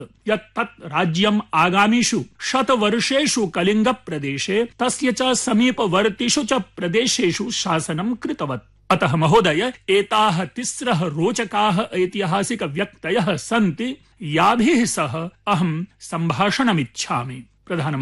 यत् राज्यम् आगामिषु शतवर्षेषु कलिङ्गप्रदेशे तस्य च समीपवर्तिषु च प्रदेशेषु शासनं कृतवत्। अतः महोदय, एताः तिस्रः रोचकाः ऐतिहासिक व्यक्तयः सन्ति याभिः सह अहं सम्भाषणमिच्छामि। प्रधानमन्त्री